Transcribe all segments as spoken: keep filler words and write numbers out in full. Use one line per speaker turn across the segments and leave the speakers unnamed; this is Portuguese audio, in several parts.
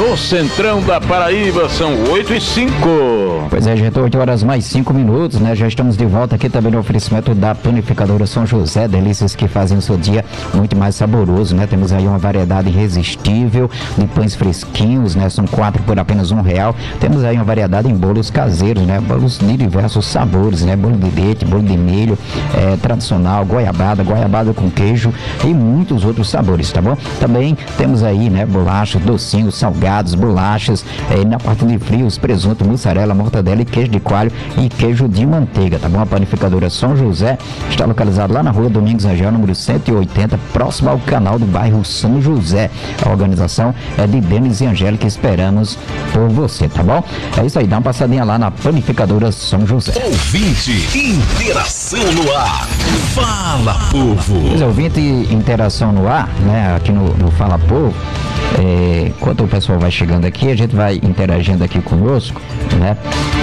no Centrão da Paraíba, são oito e cinco.
Pois é, gente, oito horas mais cinco minutos, né? Já estamos de volta aqui também no oferecimento da Panificadora São José, delícias que fazem o seu dia muito mais saboroso, né? Temos aí uma variedade irresistível de pães fresquinhos, né? São quatro por apenas um real. Temos aí uma variedade em bolos caseiros, né? Bolos de diversos sabores, né? Bolo de leite, bolo de milho, é, tradicional, goiabada, goiabada com queijo e muitos outros sabores, tá bom? Também temos aí, né? Bolachas, docinhos, salgados, bolachas, é, na parte de frios, presunto, mussarela, mortadela e queijo de coalho e queijo de manteiga, tá bom? A Panificadora São José está localizada lá na rua Domingos Rangel, número cento e oitenta, próximo ao canal do bairro São José. A organização é de Denis e Angélica, esperamos por você, tá bom? É isso aí, dá uma passadinha lá na Panificadora São José.
Ouvinte, interação no ar. Fala, povo.
Pois é, ouvinte, interação no ar, né? Aqui no, no Fala Povo. É, enquanto o pessoal vai chegando aqui, a gente vai interagindo aqui conosco, né?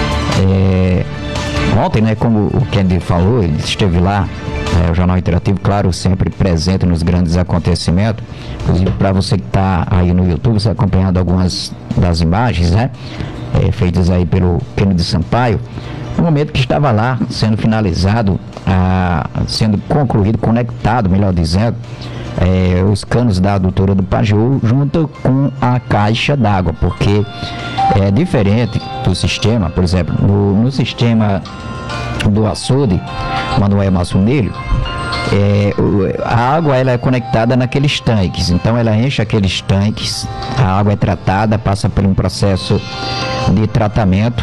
É, ontem, né, como o Kennedy falou, ele esteve lá, é, o Jornal Interativo, claro, sempre presente nos grandes acontecimentos. Inclusive, para você que está aí no YouTube, você acompanhando algumas das imagens, né, é, feitas aí pelo Kennedy Sampaio, no momento que estava lá sendo finalizado, ah, sendo concluído, conectado, melhor dizendo, É, os canos da adutora do Pajeú junto com a caixa d'água, porque é diferente do sistema, por exemplo, no, no sistema do açude, Manuel Massunilho, é, a água ela é conectada naqueles tanques, então ela enche aqueles tanques, a água é tratada, passa por um processo de tratamento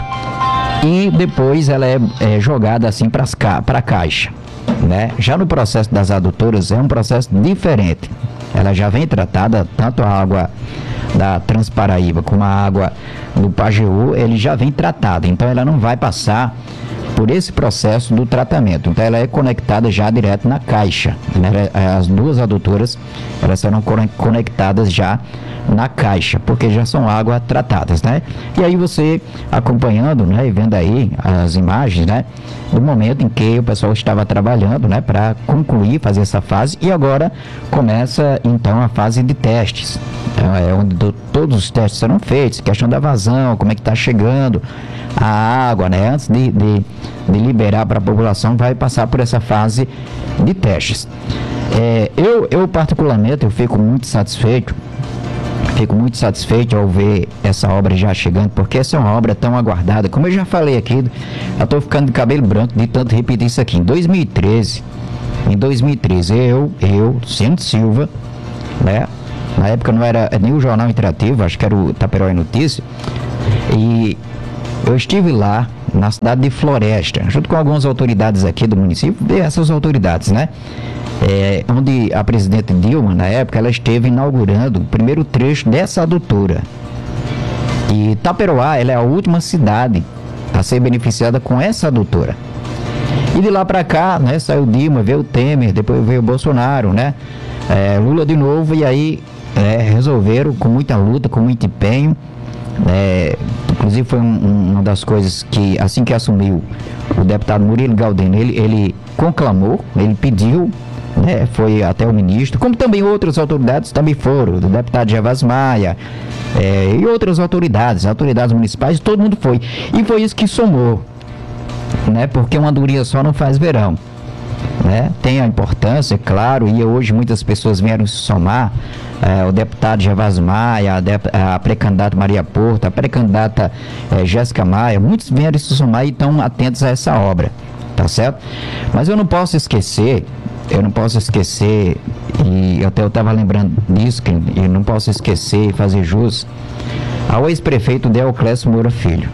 e depois ela é, é jogada assim para a caixa. Né? Já no processo das adutoras é um processo diferente. Ela já vem tratada, tanto a água da Transparaíba como a água do Pajeú, ele já vem tratada, então ela não vai passar por esse processo do tratamento. Então ela é conectada já direto na caixa, né? As duas adutoras, elas serão conectadas já na caixa, porque já são água tratadas, né? E aí você acompanhando, né, e vendo aí as imagens, né, do momento em que o pessoal estava trabalhando, né, para concluir, fazer essa fase, e agora começa então a fase de testes, então, é onde do, todos os testes serão feitos, questão da vazão, como é que está chegando a água, né, antes de, de, de liberar para a população, vai passar por essa fase de testes. É, eu, eu particularmente, eu fico muito satisfeito Fico muito satisfeito ao ver essa obra já chegando, porque essa é uma obra tão aguardada. Como eu já falei aqui, eu estou ficando de cabelo branco de tanto repetir isso aqui. Em dois mil e treze, em dois mil e treze, eu, eu, Ciano Silva, né? Na época não era nem o Jornal Interativo, acho que era o Taperói Notícia, e eu estive lá na cidade de Floresta, junto com algumas autoridades aqui do município, e essas autoridades, né? É, onde a presidente Dilma, na época, ela esteve inaugurando o primeiro trecho dessa adutora. E Taperoá, ela é a última cidade a ser beneficiada com essa adutora. E de lá para cá, né, saiu Dilma, veio o Temer, depois veio o Bolsonaro, né? É, Lula de novo, e aí é, resolveram, com muita luta, com muito empenho, é, inclusive foi um, um, uma das coisas que, assim que assumiu o deputado Murilo Galdino, ele, ele conclamou, ele pediu, né, foi até o ministro, como também outras autoridades também foram, o deputado Gervásio Maia, é, e outras autoridades, autoridades municipais, todo mundo foi, e foi isso que somou, né, porque uma andorinha só não faz verão, né, tem a importância, claro, e hoje muitas pessoas vieram se somar, é, o deputado Gervásio Maia, a, dep- a pré-candidata Maria Porto, a pré-candidata é, Jéssica Maia, muitos vieram se somar e estão atentos a essa obra, tá certo? Mas eu não posso esquecer, eu não posso esquecer, e até eu estava lembrando disso, que eu não posso esquecer e fazer jus ao ex-prefeito Deoclésio Moura Filho.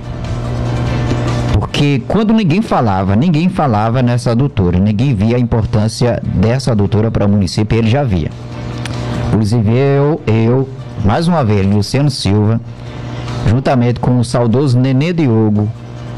Porque quando ninguém falava, ninguém falava nessa adutora, ninguém via a importância dessa adutora para o município, ele já via. Inclusive eu, eu, mais uma vez, Luciano Silva, juntamente com o saudoso Nenê Diogo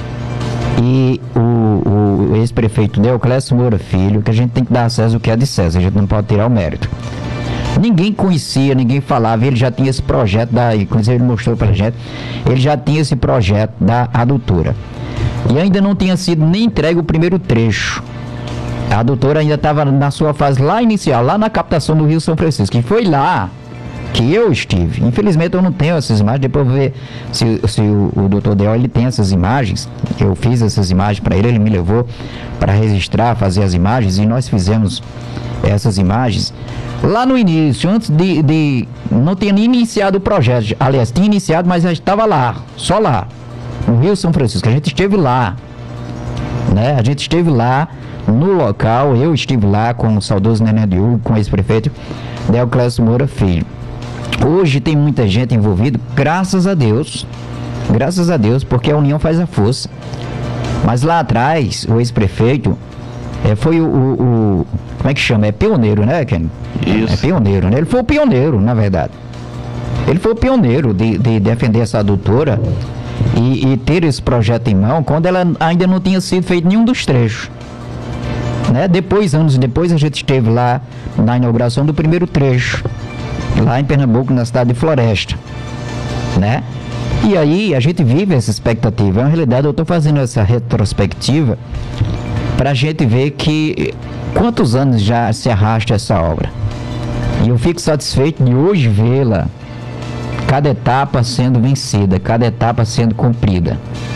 e o, o ex-prefeito Deoclésio Moura Filho, que a gente tem que dar a César o que é de César, a gente não pode tirar o mérito. Ninguém conhecia, ninguém falava, ele já tinha esse projeto, da, inclusive ele mostrou pra gente, ele já tinha esse projeto da adutora. E ainda não tinha sido nem entregue o primeiro trecho. A adutora ainda estava na sua fase lá inicial, lá na captação do Rio São Francisco. E foi lá, que eu estive. Infelizmente eu não tenho essas imagens, depois eu vou ver se, se o, o doutor Del ele tem essas imagens. Eu fiz essas imagens para ele, ele me levou para registrar, fazer as imagens, e nós fizemos essas imagens lá no início, antes de, de não tinha nem iniciado o projeto. Aliás, tinha iniciado, mas já estava lá, só lá, no Rio São Francisco. A gente esteve lá, né? A gente esteve lá no local, eu estive lá com o saudoso Nené de Hugo, com o ex-prefeito Deoclésio Moura Filho. Hoje tem muita gente envolvida, graças a Deus, graças a Deus, porque a união faz a força. Mas lá atrás, o ex-prefeito é, foi o, o, o, como é que chama? É pioneiro, né, Ken?
Isso.
É pioneiro, né? Ele foi o pioneiro, na verdade. Ele foi o pioneiro de, de defender essa doutora e, e ter esse projeto em mão, quando ela ainda não tinha sido feito nenhum dos trechos. Né? Depois, anos depois, a gente esteve lá na inauguração do primeiro trecho, lá em Pernambuco, na cidade de Floresta, né? E aí a gente vive essa expectativa. Na realidade, eu estou fazendo essa retrospectiva para a gente ver que quantos anos já se arrasta essa obra. E eu fico satisfeito de hoje vê-la, cada etapa sendo vencida, cada etapa sendo cumprida,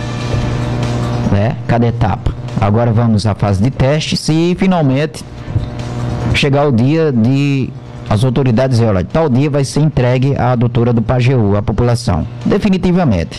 né? Cada etapa. Agora vamos à fase de testes e finalmente chegar o dia de as autoridades dizer, olha, tal dia vai ser entregue à doutora do Pajeú, à população, definitivamente,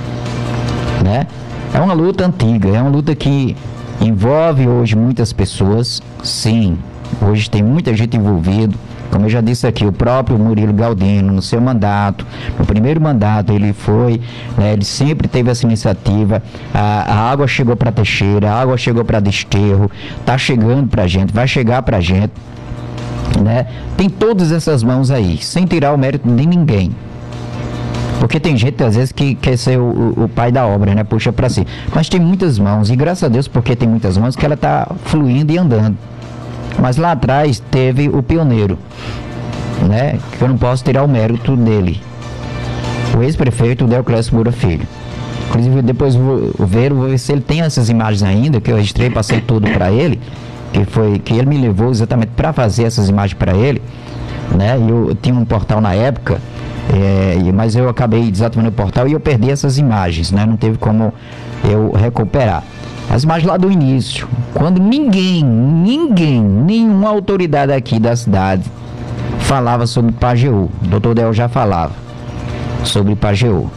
né? É uma luta antiga, é uma luta que envolve hoje muitas pessoas, sim, hoje tem muita gente envolvida. Como eu já disse aqui, o próprio Murilo Galdino, no seu mandato, no primeiro mandato ele foi, né, ele sempre teve essa iniciativa, a, a água chegou para Teixeira, a água chegou para Desterro, tá chegando para a gente, vai chegar para a gente, né? Tem todas essas mãos aí, sem tirar o mérito de ninguém. Porque tem gente, às vezes, que quer ser o, o pai da obra, né? Puxa para si. Mas tem muitas mãos, e graças a Deus, porque tem muitas mãos, que ela tá fluindo e andando. Mas lá atrás teve o pioneiro, né? Que eu não posso tirar o mérito dele. O ex-prefeito Deoclésio Moura Filho. Inclusive, depois vou ver, vou ver se ele tem essas imagens ainda, que eu registrei, passei tudo para ele, que foi que ele me levou exatamente para fazer essas imagens para ele, né? E eu tinha um portal na época, é, mas eu acabei desativando o portal e eu perdi essas imagens, né? Não teve como eu recuperar. As imagens lá do início, quando ninguém, ninguém, nenhuma autoridade aqui da cidade falava sobre Pajeú. O doutor Del já falava sobre Pajeú.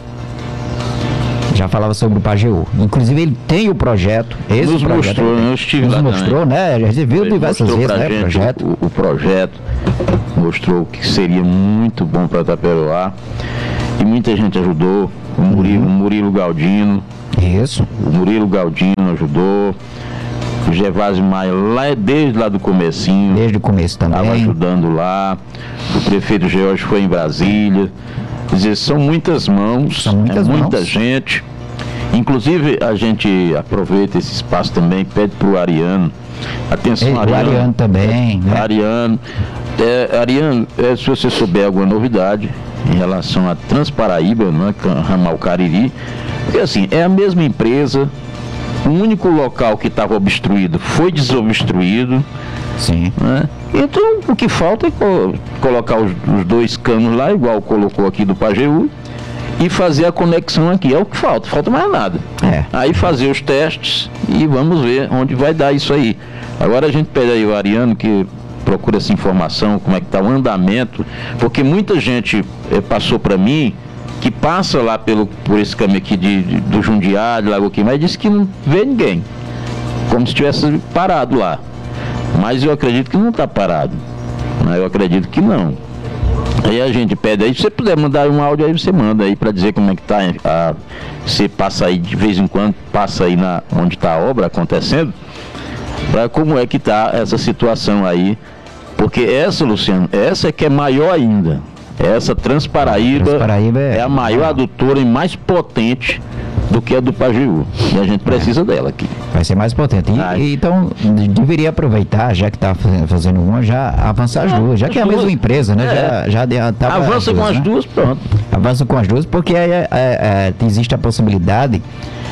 Já falava sobre o Pajeú. Inclusive ele tem o projeto, esse
nos
projeto.
Mostrou, eu estive
nos
lá
mostrou,
também.
né? A gente viu
Ele
diversas vezes, né?
Gente,
O projeto.
O, o projeto mostrou que seria muito bom para Taperoá. E muita gente ajudou. O Murilo,
Uhum.
Murilo Galdino.
Isso.
O Murilo Galdino ajudou. O Gervásio Maia, lá desde lá do comecinho.
Desde o começo
Estava
também.
ajudando lá. O prefeito George foi em Brasília. Quer dizer, são muitas mãos,
São muitas
é muita
mãos.
gente. Inclusive, a gente aproveita esse espaço também, pede para o Ariano. Atenção,
E, o
Ariano.
Ariano também, né?
Ariano. É, Ariano, é, se você souber alguma novidade em relação a Transparaíba, não é? Ramal Cariri, porque assim, é a mesma empresa, o único local que estava obstruído foi desobstruído,
Sim.
né? Então o que falta é co- colocar os, os dois canos lá, igual colocou aqui do Pajeú, e fazer a conexão aqui, é o que falta, falta mais nada.
É.
Aí fazer os testes e vamos ver onde vai dar isso aí. Agora a gente pede aí o Ariano que procura essa informação, como é que está o andamento, porque muita gente eh, passou para mim que passa lá pelo, por esse caminho aqui de, de- do Jundiá, de Lago aqui, mas disse que não vê ninguém, como se tivesse parado lá. Mas eu acredito que não está parado, né? Eu acredito que não. Aí a gente pede aí, se você puder mandar um áudio aí, você manda aí para dizer como é que tá, a, você passa aí de vez em quando, passa aí na, onde está a obra acontecendo, para como é que tá essa situação aí, porque essa, Luciano, essa é que é maior ainda. Essa Transparaíba,
Transparaíba é-
é a maior adutora e mais potente do que a do Pajeú. E a gente precisa dela aqui.
Vai ser mais potente. E,
Ai.
e então, de- deveria aproveitar, já que está fazendo uma, já avançar as duas. Já que é a
as
mesma
duas.
empresa, né?
É.
Já, já de- tava
Avança com as
né?
duas, pronto.
Avança com as duas, porque aí, é, é, é, existe a possibilidade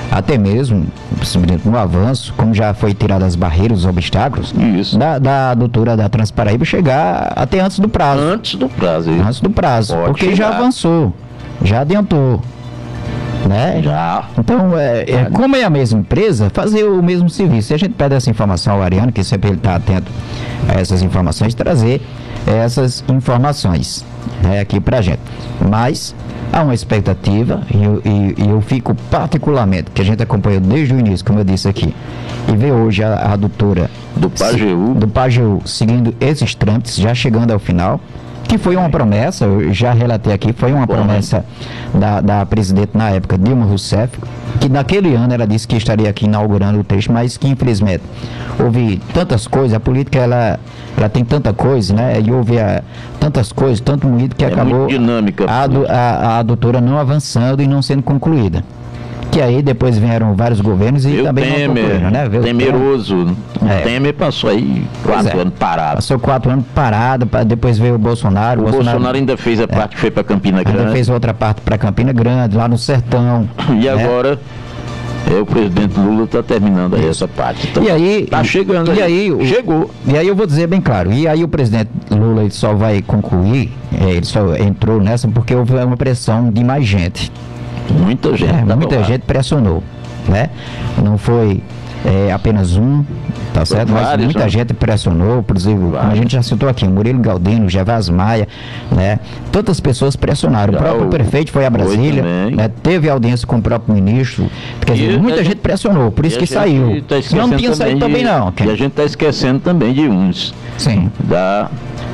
até mesmo no avanço, como já foi tirado as barreiras, os obstáculos,
Isso.
da, da doutora da Transparaíba chegar até antes do prazo.
Antes do prazo. Isso.
Antes do prazo,
Pode
porque
chegar.
já avançou, já adiantou. Né?
Já.
Então, é, é, como é a mesma empresa, fazer o mesmo serviço. Se a gente pede essa informação ao Ariano, que sempre ele está atento a essas informações, trazer essas informações, né, aqui pra gente. Mas há uma expectativa, e eu, e, e eu fico particularmente, que a gente acompanhou desde o início, como eu disse aqui, e vê hoje a, a doutora
Do Pajeú.
do Pajeú seguindo esses trâmites, já chegando ao final, que foi uma promessa, eu já relatei aqui, foi uma
Bom,
promessa da, da presidente na época, Dilma Rousseff, que naquele ano ela disse que estaria aqui inaugurando o trecho, mas que infelizmente houve tantas coisas, a política ela, ela tem tanta coisa, né, e houve a, tantas coisas, tanto moído que
É
acabou
muito dinâmica.
a, do- a, a doutora não avançando e não sendo concluída. Que aí depois vieram vários governos e
Veio
também não concluíram,
Temer,
né? Veio o Temer.
temeroso.
É.
Temer passou aí
Pois
quatro
é.
anos parado.
Passou quatro anos parado, pa- depois veio o Bolsonaro.
O Bolsonaro, ainda fez a parte que foi para Campina
ainda
Grande.
fez outra parte para Campina Grande, lá no Sertão.
E
né?
agora é, o presidente Lula está terminando aí essa parte. Então,
E aí,
tá chegando
e
aí.
aí o-
Chegou.
E aí eu vou dizer bem claro, e aí o presidente Lula ele só vai concluir, é, ele só entrou nessa porque houve uma pressão de mais gente.
Muita gente.
É,
tá
muita
no ar.
gente pressionou, né? Não foi é, apenas um, tá certo? Mas
vários,
muita
né?
gente pressionou, por exemplo, como a
Vários.
gente já citou aqui, o Murilo Galdino, o Gervás Maia, né? Tantas pessoas pressionaram.
Já
o próprio
o-
prefeito foi a
foi
Brasília,
também.
né? Teve audiência com o próprio ministro. Quer dizer,
E
muita
a
gente,
gente-
pressionou, por isso
E a
que
gente
saiu.
tá
Senão não tinha
esquecendo
saído também,
de-
não.
E a gente está esquecendo também de uns.
Sim.
Da,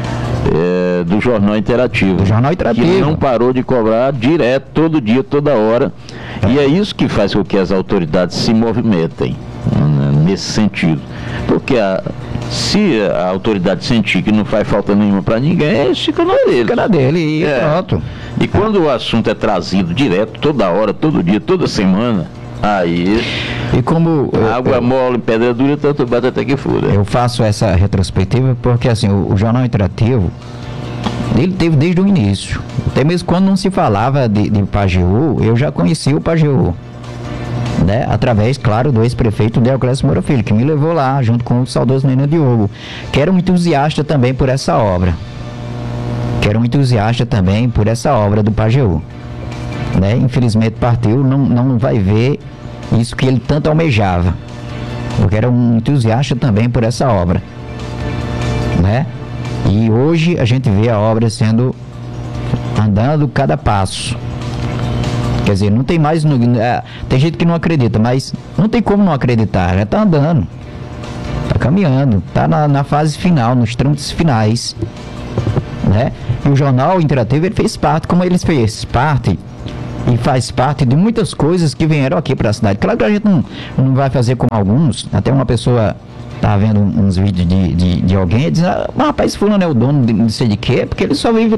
é, do Jornal Interativo.
Do Jornal Interativo.
Que não parou de cobrar direto, todo dia, toda hora. E é isso que faz com que as autoridades se movimentem, né, nesse sentido. Porque a, se a autoridade sentir que não faz falta nenhuma para ninguém, eles ficam na deles.
Fica na dele e
É.
pronto.
E quando o assunto é trazido direto, toda hora, todo dia, toda semana, aí
E como eu-
água
eu-
mole, pedra dura, tanto bate até que fura.
Eu faço essa retrospectiva porque assim, o, o Jornal Interativo, ele teve desde o início. Até mesmo quando não se falava de, de Pajeú, eu já conhecia o Pajeú. Né? Através, claro, do ex-prefeito Deoclésio Moura Filho, que me levou lá, junto com o saudoso Menino Diogo, que era um entusiasta também por essa obra. Que era um entusiasta também por essa obra do Pajeú. Né? Infelizmente partiu, não, não vai ver isso que ele tanto almejava. Porque era um entusiasta também por essa obra. Né? E hoje a gente vê a obra sendo andando cada passo. Quer dizer, não tem mais. no- é, tem gente que não acredita, mas não tem como não acreditar. Já está andando. Está caminhando. Está na, na fase final, nos trâmites finais. Né? E o Jornal Interativo ele fez parte, como ele fez parte e faz parte de muitas coisas que vieram aqui para a cidade. Claro que a gente não, não vai fazer como alguns. Até uma pessoa tá vendo uns vídeos de, de, de alguém e diz, ah, mas rapaz, fulano é o dono de não sei de quê, porque ele só vive.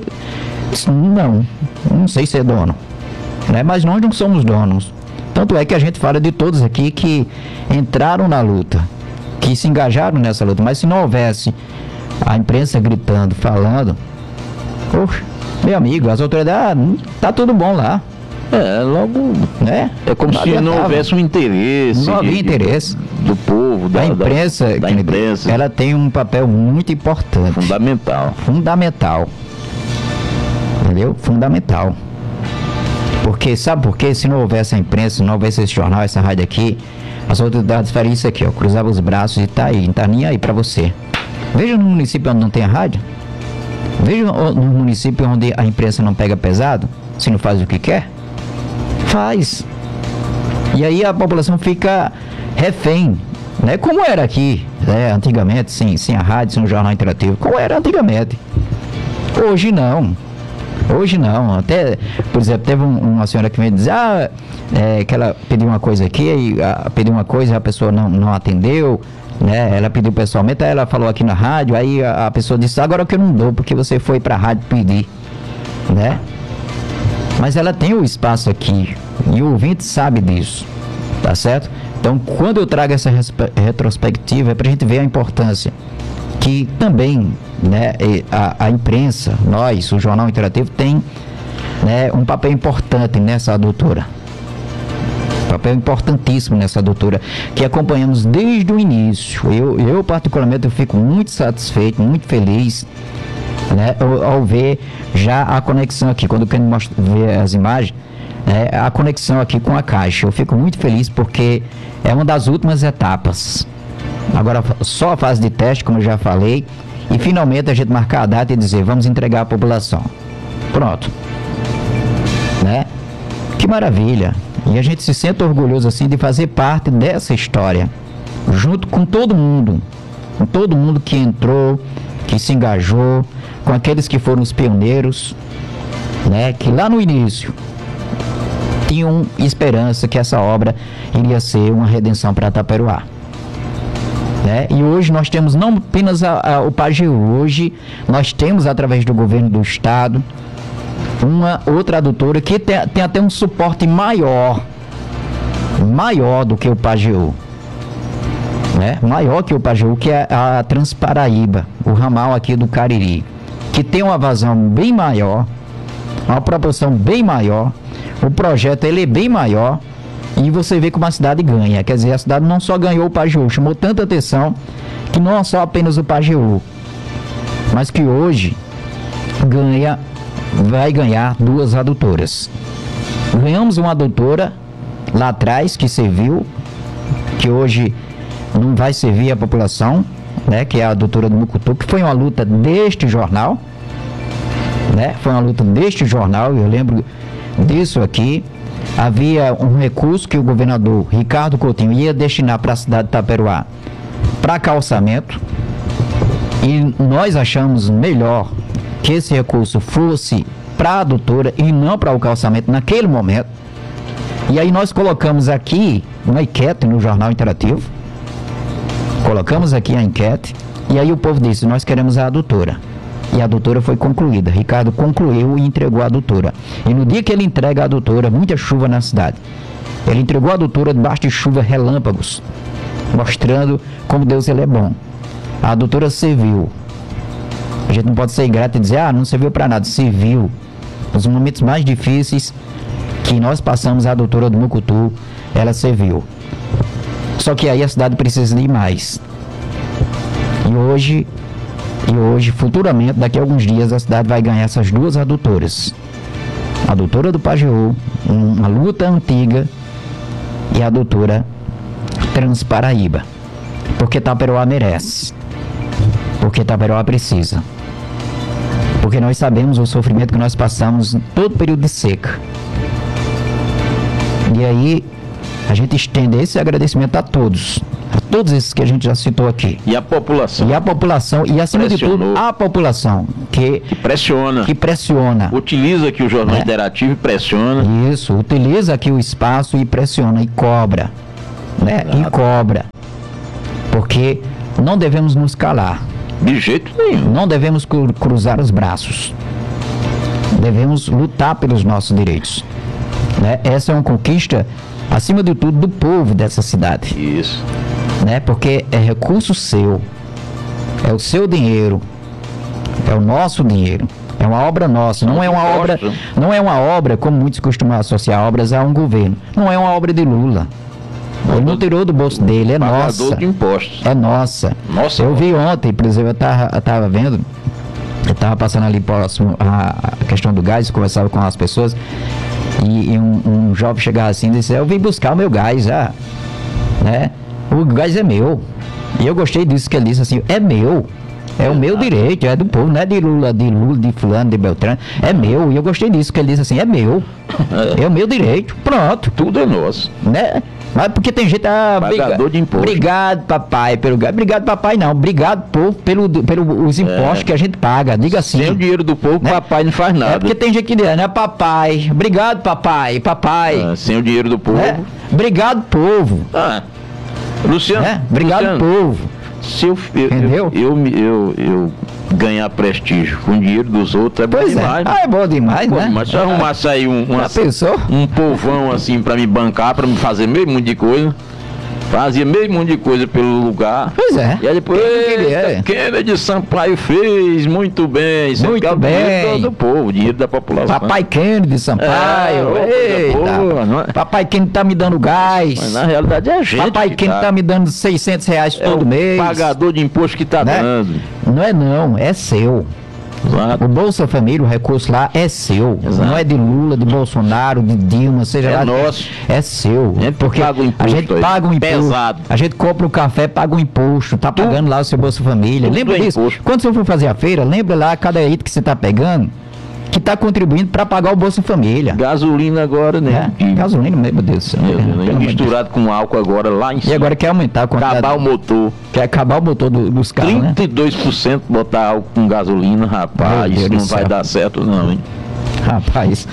Não, não sei se é dono. Né? Mas nós não somos donos. Tanto é que a gente fala de todos aqui que entraram na luta, que se engajaram nessa luta. Mas se não houvesse a imprensa gritando, falando, poxa, meu amigo, as autoridades, ah, tá tudo bom lá.
É, logo.
Né?
É como se não
adiantava.
houvesse um interesse.
Não havia
de- de-
interesse.
Do povo, da,
A imprensa,
da, da
Kennedy,
imprensa.
ela tem um papel muito importante.
Fundamental.
Fundamental. Entendeu? Fundamental. Porque, sabe por quê? Se não houvesse a imprensa, se não houvesse esse jornal, essa rádio aqui, as autoridades fariam isso aqui, ó. Cruzava os braços e tá aí, não tá nem aí pra você. Veja no município onde não tem a rádio. Veja no município onde a imprensa não pega pesado, se não faz o que quer. Faz. E aí a população fica refém, né? Como era aqui, né? Antigamente, sim, sem a rádio, sem o jornal interativo. Como era antigamente. Hoje não. Hoje não. Até, por exemplo, teve um- uma senhora que me disse, ah, é, que ela pediu uma coisa aqui, e, ah, pediu uma coisa e a pessoa não, não atendeu, né? Ela pediu pessoalmente, aí ela falou aqui na rádio, aí a, a pessoa disse, agora que eu não dou, porque você foi pra rádio pedir, né? Mas ela tem o espaço aqui, e o ouvinte sabe disso, tá certo? Então, quando eu trago essa respe- retrospectiva, é pra gente ver a importância que também, né, e a, a imprensa, nós, o Jornal Interativo, tem, né, um papel importante nessa doutora. papel importantíssimo nessa doutora, que acompanhamos desde o início. Eu, eu particularmente, eu fico muito satisfeito, muito feliz, né, ao, ao ver já a conexão aqui, quando eu quero mostrar, ver as imagens, né, a conexão aqui com a Caixa. Eu fico muito feliz porque é uma das últimas etapas. Agora, só a fase de teste, como eu já falei, e finalmente a gente marcar a data e dizer, vamos entregar à população. Pronto. Né? Que maravilha. E a gente se sente orgulhoso assim de fazer parte dessa história, junto com todo mundo, com todo mundo que entrou, que se engajou, com aqueles que foram os pioneiros, né? Que lá no início tinham esperança que essa obra iria ser uma redenção para Taperoá. Né? E hoje nós temos não apenas a, a, o Pajeú, hoje nós temos, através do governo do estado, uma outra adutora que tem, tem até um suporte maior, maior do que o Pajeú, né? Maior que o Pajeú, que é a Transparaíba, o ramal aqui do Cariri, que tem uma vazão bem maior, uma proporção bem maior, o projeto ele é bem maior. E você vê como a cidade ganha. Quer dizer, a cidade não só ganhou o Pajeú, chamou tanta atenção que não é só apenas o Pajeú, mas que hoje ganha, vai ganhar duas adutoras. Ganhamos uma adutora lá atrás que serviu, que hoje não vai servir a população, né, que é a adutora do Mucutu, que foi uma luta deste jornal, né, foi uma luta deste jornal, eu lembro disso aqui. Havia um recurso que o governador Ricardo Coutinho ia destinar para a cidade de Taperoá para calçamento, e nós achamos melhor que esse recurso fosse para a adutora e não para o calçamento naquele momento. E aí nós colocamos aqui uma enquete no Jornal Interativo, colocamos aqui a enquete, e aí o povo disse, nós queremos a adutora. E a adutora foi concluída. Ricardo concluiu e entregou a adutora. E no dia que ele entrega a adutora, muita chuva na cidade. Ele entregou a adutora debaixo de chuva relâmpagos, mostrando como Deus ele é bom. A adutora serviu. A gente não pode ser ingrato e dizer, ah, não serviu para nada. Serviu. Nos momentos mais difíceis que nós passamos, a adutora do Mucutu, ela serviu. Só que aí a cidade precisa de mais. E hoje... E hoje, futuramente, daqui a alguns dias, a cidade vai ganhar essas duas adutoras. A adutora do Pajeú, uma luta antiga, e a adutora Transparaíba. Porque Taperoá merece. Porque Taperoá precisa. Porque nós sabemos o sofrimento que nós passamos em todo período de seca. E aí, a gente estende esse agradecimento a todos. A todos esses que a gente já citou aqui.
E a população.
E a população, e acima de tudo, a população que,
que pressiona.
Que pressiona.
Utiliza aqui o Jornal é. Interativo e pressiona.
Isso, utiliza aqui o espaço e pressiona, e cobra. Né? E cobra. Porque não devemos nos calar.
De jeito nenhum.
Não devemos cruzar os braços. Devemos lutar pelos nossos direitos. Né? Essa é uma conquista, acima de tudo, do povo dessa cidade.
Isso.
Né? Porque é recurso seu, é o seu dinheiro, é o nosso dinheiro, é uma obra nossa, não é uma obra, não é uma obra como muitos costumam associar obras a um governo, não é uma obra de Lula. Ele não tirou do bolso dele, é nossa.
Pagador de impostos.
É nossa.
Nossa.
Eu vi ontem, por exemplo, eu tava, eu tava vendo, eu tava passando ali próximo a, a questão do gás, conversava com as pessoas, e, e um, um jovem chegava assim e disse, eu vim buscar o meu gás já, né? O gás é meu. E eu gostei disso que ele disse assim, é meu. É o meu direito, é do povo, não é de Lula, de Lula, de fulano, de Beltrano, é meu. E eu gostei disso que ele disse assim, é meu. É o meu direito. Pronto.
Tudo é nosso.
Né? Mas porque tem gente, ah,
pagador de imposto.
Obrigado, papai, pelo gás. Obrigado, papai, não. Obrigado, povo, pelo, pelo os impostos é. que a gente paga. Diga assim.
Sem o dinheiro do povo, né? Papai não faz nada.
É porque tem gente que diz, né? Papai. Obrigado, papai. Papai.
Ah, sem o dinheiro do povo.
Né? Obrigado, povo.
Ah. Luciano.
Né? Obrigado,
Luciano,
povo.
Se eu, eu, Entendeu? Eu, eu, eu, eu ganhar prestígio com o dinheiro dos outros é bom
pois
demais.
É. Ah, é bom demais,
bom
né?
Mas se eu arrumasse aí um, uma,
Já pensou?
um povão assim pra me bancar, pra me fazer meio mundo de coisa, fazia meio monte de coisa pelo lugar.
Pois é.
E aí depois, eita, Kennedy Sampaio fez muito bem. Isso
Muito
é o
bem.
dinheiro do povo, o dinheiro da população.
Papai Kennedy Sampaio.
É,
Eita.
boa, não é?
Papai Kennedy tá me dando gás.
Mas na realidade é a gente.
Papai
que
Kennedy tá me dando seiscentos reais
é
todo
o
mês.
pagador de imposto que tá
Né?
dando.
Não é não, é seu.
Exato.
O Bolsa Família, o recurso lá é seu.
Exato.
Não é de Lula, de Bolsonaro, de Dilma, seja
É
lá.
nosso.
É seu.
A gente
Porque
paga o
a
imposto
gente
aí.
paga um imposto.
Pesado.
A gente compra o café, paga um imposto. Tá pagando lá o seu Bolsa Família.
Tudo
Lembra
é
disso?
imposto.
Quando você for fazer a feira, lembra lá cada item que você tá pegando, que tá contribuindo para pagar o Bolsa Família.
Gasolina agora, né?
É, gasolina, meu Deus do céu.
Meu Deus,
Pelo
né?
amor de
Misturado com álcool agora lá em
Deus. E
cima.
agora quer aumentar a quantidade.
Acabar o motor.
Quer acabar o motor do- dos carros, né?
trinta e dois por cento botar álcool com gasolina, rapaz,
Meu Deus
isso
do
não vai
céu.
dar certo não, hein?
Rapaz.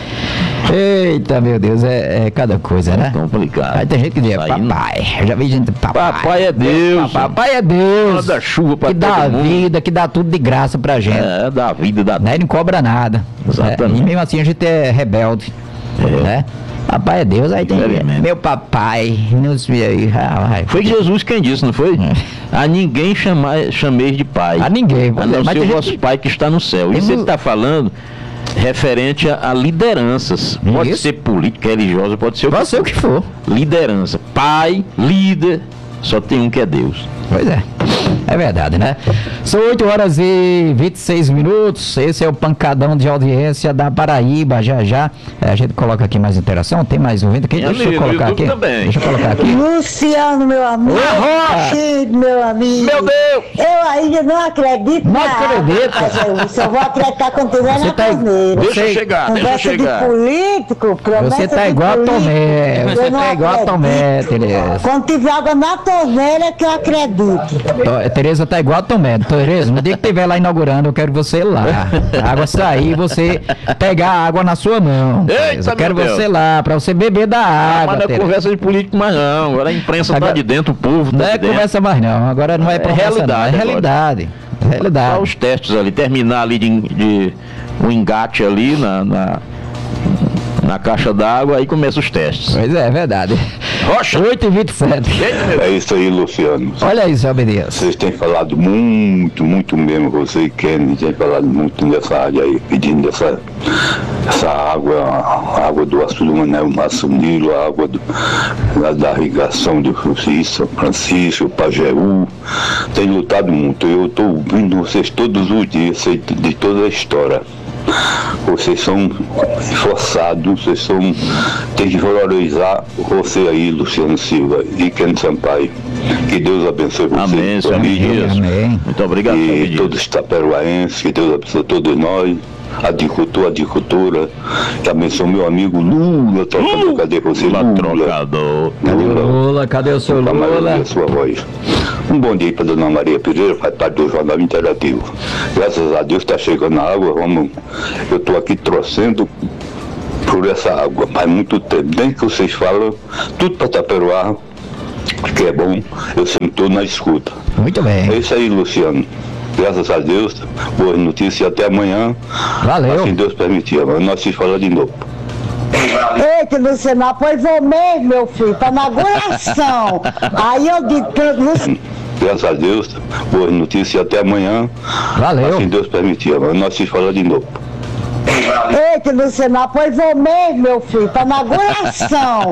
Eita, meu Deus, é, é cada coisa, né?
Complicado.
Aí tem gente que diz,
Isso aí não-
papai. Eu já vi gente, papai.
Papai é Deus.
Papai é Deus.
Manda chuva pra
que
todo
dá a
mundo.
vida, que dá tudo de graça pra gente.
É, da vida, da
Né? Ele não cobra nada.
Exatamente.
É, e mesmo assim a gente é rebelde. Né? Papai é Deus, aí tem
Infelizmente.
meu papai. Não sei aí. Ah, vai.
Foi Jesus quem disse, não foi? A ninguém chamar, chameis de pai.
A ninguém.
A não
Mas
ser o
tem
vosso
gente-
pai que está no céu.
Tem
Isso
um-
ele está falando referente a, a lideranças. Pode
Isso.
ser política, religiosa, pode ser o
Pode
que
ser o que for.
Liderança. Pai, líder, só tem um que é Deus.
Pois é. É verdade, né? São oito horas e vinte e seis minutos. Esse é o pancadão de audiência da Paraíba. Já já é, a gente coloca aqui mais interação. Tem mais ouvindo aqui?
Tem
Deixa
ali
eu
no
colocar
YouTube
aqui.
também.
Deixa eu colocar aqui.
Luciano, meu amigo.
Ô, Rocha!
Querido, meu amigo.
Meu Deus!
Eu ainda não acredito.
Não
na
acredita?
água, Só vou acreditar quando tiver
Você
na
tá-
torneira.
Deixa eu
Você-
chegar, deixa eu
Conversa
chegar.
de político, promessa
Você tá
de
igual a
político,
Tomé. Você
eu não
tá igual a
acredito.
Tomé, Tereza.
Quando tiver água na torneira que eu acredito.
Tó- Tereza tá igual a Tomé. Tereza, no dia que tiver lá inaugurando, eu quero você lá. A água sair e você pegar a água na sua mão.
Eita,
Tereza. Eu quero
meu Deus.
você lá, pra você beber da
Ah,
água.
mas não é
Tereza.
conversa de político mais não. Agora a imprensa
Agora-
tá de dentro, o povo tá
Não é
de dentro.
conversa mais não, agora não é,
É
promessa, não,
realidade
é
agora.
realidade. É
Só
realidade.
os testes ali, terminar ali de, de um engate ali na, na, na caixa d'água, aí começa os testes.
Pois é, é verdade.
Rocha!
oito e vinte e sete.
Eita, meu
É isso aí, Luciano.
Olha isso, Obediência.
Vocês têm falado muito, muito mesmo, você e Kenny têm falado muito nessa área aí, pedindo essa, essa água, a água do Açúcar, né, o Maço Nilo, a água do, da, da irrigação do São Francisco, Pajeú. Tem lutado muito. Eu estou ouvindo vocês todos os dias, sei de toda a história. Vocês são esforçados, vocês são. Tem que valorizar você aí, Luciano Silva e Kenny Sampaio. Que Deus abençoe vocês.
Amém, seu
famílias,
Dias.
Amém.
Muito obrigado, seu
e
Dias.
todos os taperoaenses, que Deus abençoe todos nós, agricultor, agricultura, que abençoe meu amigo Lula, trocando, cadê você,
Lula
Lula?
trocador.
Cadê Lula?
Lula, cadê o seu
Nunca mais ouvi
Lula?
a sua voz. Um bom dia para Dona Maria Pereira, faz parte do Jornal Interativo. Graças a Deus está chegando a água, vamos, eu estou aqui torcendo por essa água, faz muito tempo, desde que vocês falam, tudo para Taperoá, que é bom, eu sempre estou na escuta.
Muito
É
bem.
isso aí, Luciano. Graças a Deus, boas notícias e até amanhã.
Valeu.
Assim Deus permitir. Amanhã nós se falamos de novo.
Eita, Luciano, pois vou mesmo, meu filho, pra inauguração. Aí eu digo, Luciano.
Graças a Deus, boas notícias e até amanhã.
Valeu.
Assim Deus permitir. Amanhã nós se falamos de novo.
Eita, Luciano, pois vou mesmo, meu filho, pra inauguração.